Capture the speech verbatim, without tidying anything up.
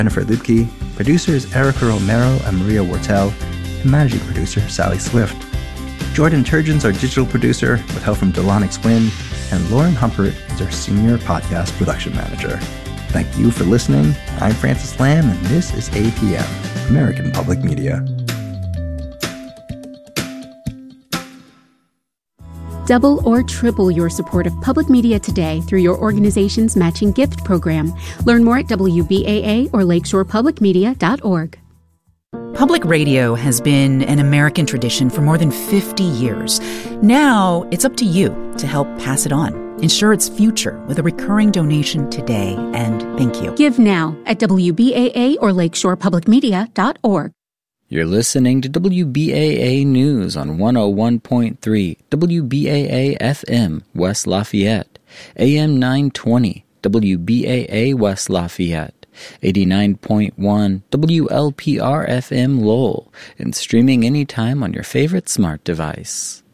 Jennifer Lutke, producers Erica Romero and Maria Wortel, and managing producer Sally Swift. Jordan Turgeon's our digital producer, with help from Delonix Wynn, and Lauren Humpert is our senior podcast production manager. Thank you for listening. I'm Francis Lamb, and this is A P M, American Public Media. Double or triple your support of public media today through your organization's matching gift program. Learn more at W B A A or lakeshore public media dot org. Public radio has been an American tradition for more than fifty years. Now it's up to you to help pass it on. Ensure its future with a recurring donation today, and thank you. Give now at W B A A or lakeshore public media dot org. You're listening to W B A A News on one oh one point three W B A A F M, West Lafayette, A M nine twenty W B A A West Lafayette, eighty-nine point one W L P R F M Lowell, and streaming anytime on your favorite smart device.